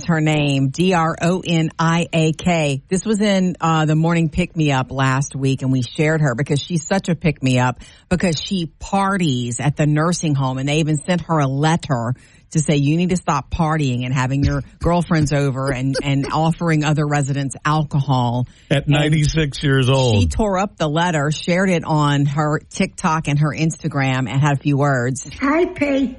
her name, Droniak. This was in the morning pick-me-up last week, and we shared her because she's such a pick-me-up because she parties at the nursing home, and they even sent her a letter to say you need to stop partying and having your girlfriends over and offering other residents alcohol. At 96 years old. She tore up the letter, shared it on her TikTok and her Instagram, and had a few words. I pay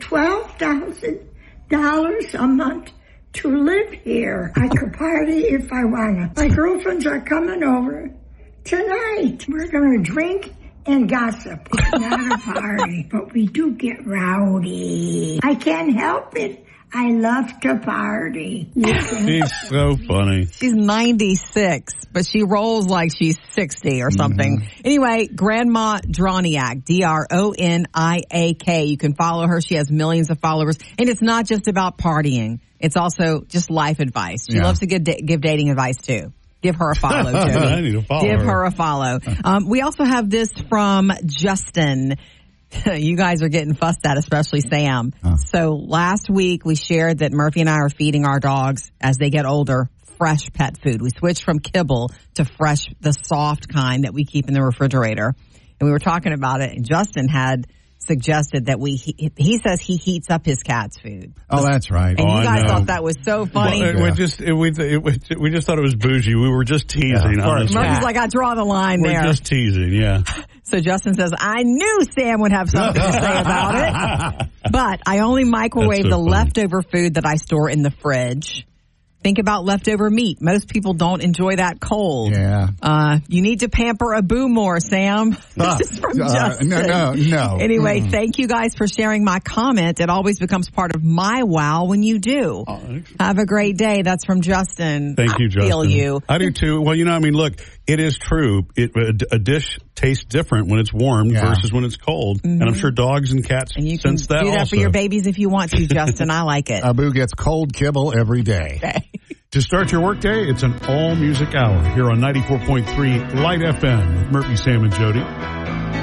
$12,000 a month to live here. I could party if I want to. My girlfriends are coming over tonight. We're going to drink and gossip. It's not a party, but we do get rowdy. I can't help it. I love to party. She's so funny. She's 96, but she rolls like she's 60 or something. Anyway, Grandma Droniak, Droniak. You can follow her. She has millions of followers. And it's not just about partying. It's also just life advice. She loves to give dating advice, too. Give her a follow, Jody. I need to follow Give her. her a follow. We also have this from Justin. You guys are getting fussed at, especially Sam. So last week we shared that Murphy and I are feeding our dogs as they get older fresh pet food. We switched from kibble to fresh, the soft kind that we keep in the refrigerator. And we were talking about it, and Justin had suggested that he says he heats up his cat's food. Oh, that's right. And you guys thought that was so funny. Well, we just thought it was bougie. We were just teasing. Murphy's like, I draw the line there. We're just teasing, yeah. So Justin says, I knew Sam would have something to say about it. But I only microwave the leftover food that I store in the fridge. Think about leftover meat. Most people don't enjoy that cold. Yeah. You need to pamper a boo more, Sam. This is from Justin. No. Anyway, thank you guys for sharing my comment. It always becomes part of my wow when you do. Have a great day. That's from Justin. Thank you, Justin. I feel you. I do too. Well, look, it is true. A dish tastes different when it's warm versus when it's cold. And I'm sure dogs and cats sense that also. Do that for your babies if you want to, Justin. I like it. Abu gets cold kibble every day. To start your workday, it's an all-music hour here on 94.3 Light FM with Murphy, Sam, and Jody.